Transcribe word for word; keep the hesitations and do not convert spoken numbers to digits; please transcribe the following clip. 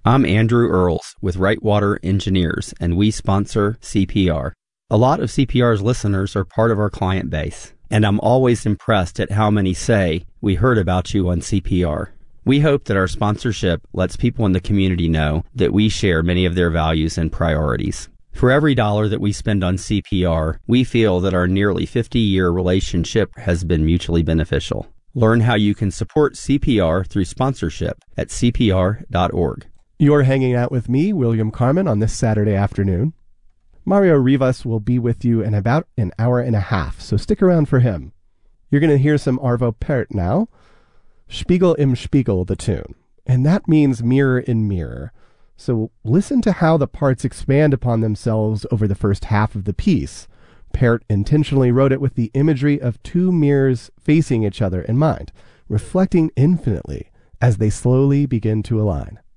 I'm Andrew Earls with Wrightwater Engineers, and we sponsor C P R. A lot of C P R's listeners are part of our client base, and I'm always impressed at how many say, "We heard about you on C P R." We hope that our sponsorship lets people in the community know that we share many of their values and priorities. For every dollar that we spend on C P R, we feel that our nearly fifty-year relationship has been mutually beneficial. Learn how you can support C P R through sponsorship at c p r dot org. You're hanging out with me, William Carmen, on this Saturday afternoon. Mario Rivas will be with you in about an hour and a half, so stick around for him. You're going to hear some Arvo Pärt now. Spiegel im Spiegel, the tune. And that means mirror in mirror. So listen to how the parts expand upon themselves over the first half of the piece. Pärt intentionally wrote it with the imagery of two mirrors facing each other in mind, reflecting infinitely as they slowly begin to align.